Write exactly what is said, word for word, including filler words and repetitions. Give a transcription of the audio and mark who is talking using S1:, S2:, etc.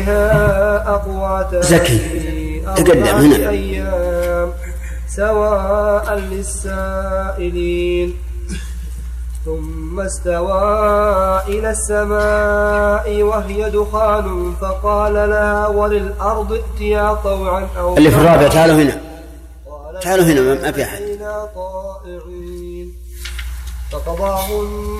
S1: زكي تقدم هنا سواء للسائلين. ثم استوى إلى السماء وهي دخان فقال لها وللأرض ائتيا طوعا أو
S2: اللي في الرابع تعالوا هنا تعالوا هنا ما في أحد.
S1: فقضاهن